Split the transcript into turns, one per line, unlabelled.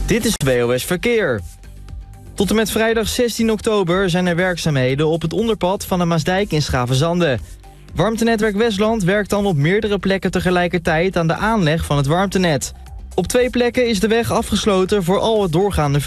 Dit is WOS Verkeer. Tot en met vrijdag 16 oktober zijn er werkzaamheden op het onderpad van de Maasdijk in Schavenzande. Warmtenetwerk Westland werkt dan op meerdere plekken tegelijkertijd aan de aanleg van het warmtenet. Op 2 plekken is de weg afgesloten voor al het doorgaande verkeer.